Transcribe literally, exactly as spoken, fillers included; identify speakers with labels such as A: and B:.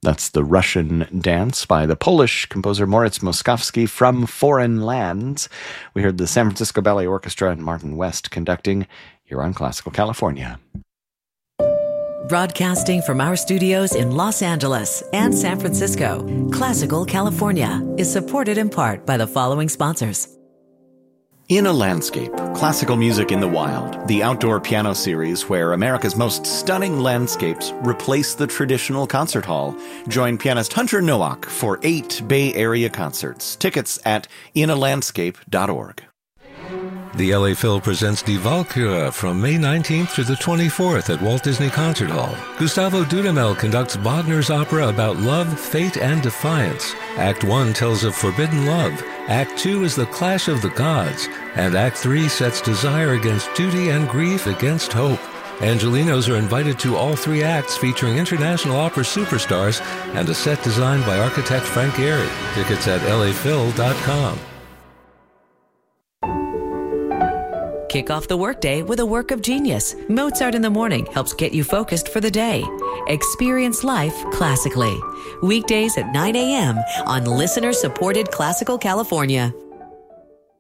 A: That's the Russian Dance by the Polish composer Moritz Moszkowski from Foreign Lands. We heard the San Francisco Ballet Orchestra and Martin West conducting here on Classical California.
B: Broadcasting from our studios in Los Angeles and San Francisco, Classical California is supported in part by the following sponsors.
A: In a Landscape, Classical Music in the Wild, the outdoor piano series where America's most stunning landscapes replace the traditional concert hall. Join pianist Hunter Nowak for eight Bay Area concerts. Tickets at in a landscape dot org.
C: The L A Phil presents Die Walküre from May nineteenth to the twenty-fourth at Walt Disney Concert Hall. Gustavo Dudamel conducts Wagner's opera about love, fate, and defiance. Act one tells of forbidden love. Act two is the clash of the gods. And Act three sets desire against duty and grief against hope. Angelinos are invited to all three acts featuring international opera superstars and a set designed by architect Frank Gehry. Tickets at L A Phil dot com.
B: Kick off the workday with a work of genius. Mozart in the Morning helps get you focused for the day. Experience life classically. Weekdays at nine a.m. on listener-supported Classical California.